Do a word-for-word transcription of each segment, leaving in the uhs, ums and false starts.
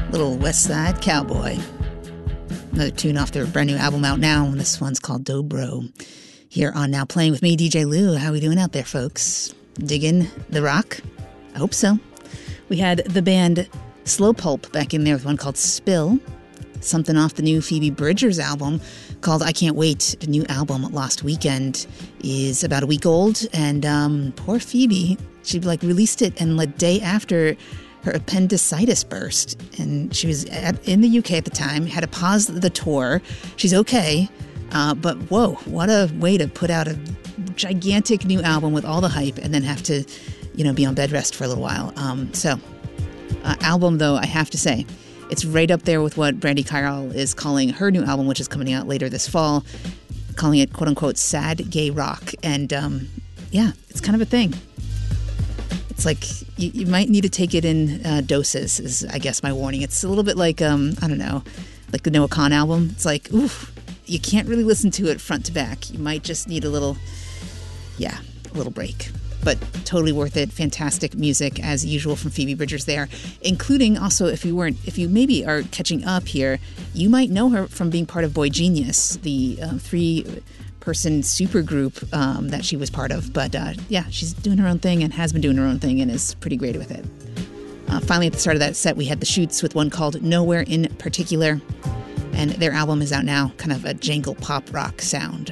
Little West Side Cowboy. Another tune off their brand new album out now. This one's called Dobro. Here on Now Playing with me, D J Lou. How we doing out there, folks? Digging the rock? I hope so. We had the band Slow Pulp back in there with one called Spill. Something off the new Phoebe Bridgers album called I Can't Wait. The new album, Lost Weekend, is about a week old. And um, poor Phoebe, she like released it and the day after her appendicitis burst, and she was at, in the U K at the time, had to pause the tour. She's okay, uh, but whoa, what a way to put out a gigantic new album with all the hype and then have to, you know, be on bed rest for a little while. Um, so, uh, album, though, I have to say, it's right up there with what Brandi Carlile is calling her new album, which is coming out later this fall, calling it, quote-unquote, sad gay rock. And, um, yeah, it's kind of a thing. It's like you, you might need to take it in uh, doses, is I guess my warning. It's a little bit like, um, I don't know, like the Noah Kahan album. It's like, oof, you can't really listen to it front to back. You might just need a little, yeah, a little break. But totally worth it. Fantastic music, as usual, from Phoebe Bridgers there, including also, if you weren't, if you maybe are catching up here, you might know her from being part of Boy Genius, the uh, three person super group um, that she was part of. But uh, yeah, she's doing her own thing and has been doing her own thing and is pretty great with it. Uh, finally, at the start of that set, we had the Shoots with one called Nowhere in Particular. And their album is out now, kind of a jangle pop rock sound.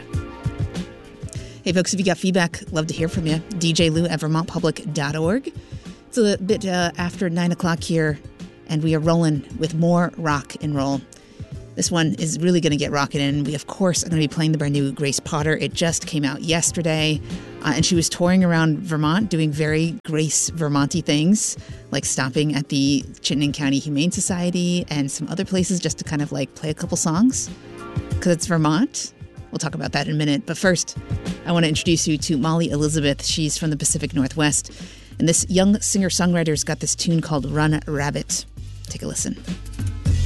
Hey folks, if you got feedback, love to hear from you. D J Lou at vermont public dot org. It's a bit uh, after nine o'clock here, and we are rolling with more rock and roll. This one is really going to get rocking in. We, of course, are going to be playing the brand new Grace Potter. It just came out yesterday, uh, and she was touring around Vermont doing very Grace Vermonty things, like stopping at the Chittenden County Humane Society and some other places just to kind of like play a couple songs, because it's Vermont. We'll talk about that in a minute. But first, I want to introduce you to Molly Elizabeth. She's from the Pacific Northwest, and this young singer-songwriter's got this tune called Run Rabbit. Take a listen.